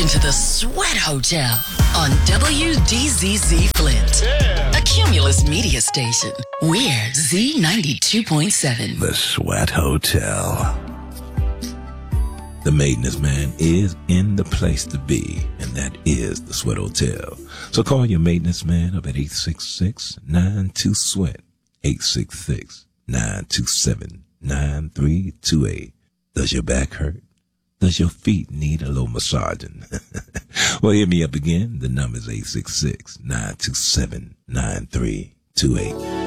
into the Sweat Hotel on WDZZ Flint, a Cumulus media station. We're Z92.7. The Sweat Hotel. The Maintenance Man is in the place to be, and that is the Sweat Hotel. So call your maintenance man up at 866-92-SWEAT, 866-927-9328. Does your back hurt? Does your feet need a little massaging? Well, hit me up again. The number is 866-927-9328.